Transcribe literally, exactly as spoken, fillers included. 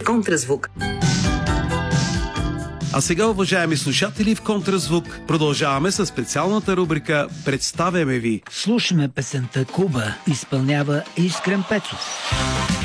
Контразвук. А сега, уважаеми слушатели, в Контразвук продължаваме с специалната рубрика «Представяме ви». Слушаме песента Куба, изпълнява Искрен Пецов.